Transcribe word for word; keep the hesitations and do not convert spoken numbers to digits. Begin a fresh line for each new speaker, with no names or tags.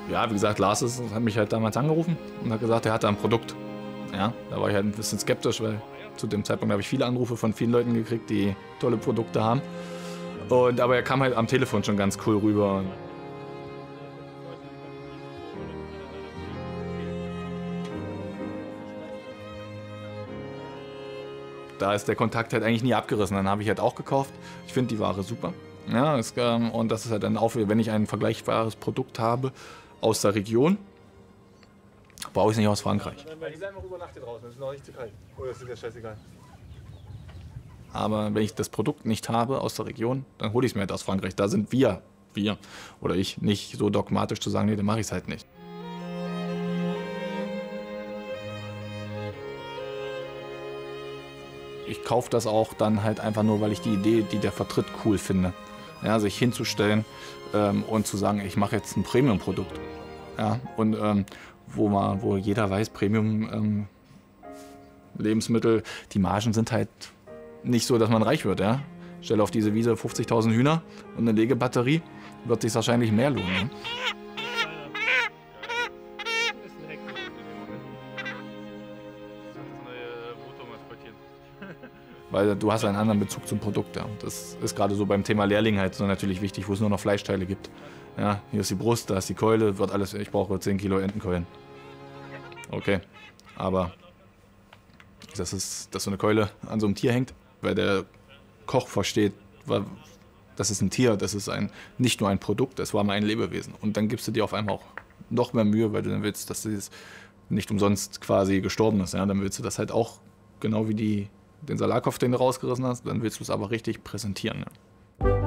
Ja, wie gesagt, Lars ist, hat mich halt damals angerufen und hat gesagt, er hatte ein Produkt. Ja, da war ich halt ein bisschen skeptisch, weil zu dem Zeitpunkt habe ich viele Anrufe von vielen Leuten gekriegt, die tolle Produkte haben. Und, aber er kam halt am Telefon schon ganz cool rüber. Da ist der Kontakt halt eigentlich nie abgerissen. Dann habe ich halt auch gekauft. Ich finde die Ware super. Ja, es, ähm, und das ist halt dann auch, wenn ich ein vergleichbares Produkt habe aus der Region, brauche ich es nicht aus Frankreich.
Weil die bleiben auch über Nacht hier draußen, das ist noch nicht zu kalt. Oder ist das scheißegal?
Aber wenn ich das Produkt nicht habe aus der Region, dann hole ich es mir halt aus Frankreich. Da sind wir, wir oder ich, nicht so dogmatisch zu sagen, nee, dann mache ich es halt nicht. Ich kaufe das auch dann halt einfach nur, weil ich die Idee, die der vertritt, cool finde. Ja, sich hinzustellen ähm, und zu sagen, ich mache jetzt ein Premium-Produkt. Ja, und ähm, wo, man, wo jeder weiß, Premium-Lebensmittel, ähm, die Margen sind halt nicht so, dass man reich wird. Ja? Stell auf diese Wiese fünfzigtausend Hühner und eine Legebatterie, wird sich wahrscheinlich mehr lohnen. Ne? Weil du hast einen anderen Bezug zum Produkt. Ja. Das ist gerade so beim Thema Lehrling halt so natürlich wichtig, wo es nur noch Fleischteile gibt. Ja, hier ist die Brust, da ist die Keule, wird alles, ich brauche zehn Kilo Entenkeulen. Okay, aber das ist, dass so eine Keule an so einem Tier hängt, weil der Koch versteht, das ist ein Tier, das ist ein, nicht nur ein Produkt, das war mal ein Lebewesen. Und dann gibst du dir auf einmal auch noch mehr Mühe, weil du dann willst, dass das nicht umsonst quasi gestorben ist. Ja. Dann willst du das halt auch, genau wie die den Salatkopf, den du rausgerissen hast, dann willst du es aber richtig präsentieren. Ne?